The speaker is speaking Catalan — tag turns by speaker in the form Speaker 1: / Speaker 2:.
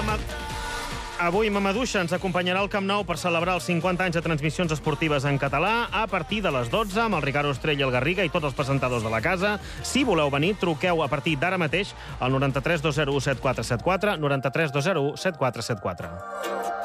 Speaker 1: Avui Mamaduixa ens acompanyarà al Camp Nou per celebrar els 50 anys de transmissions esportives en català a partir de les 12 amb el Ricard Ostrell i el Garriga i tots els presentadors de la casa. Si voleu venir, truqueu a partir d'ara mateix al 93 201 7474, 93 201 7474.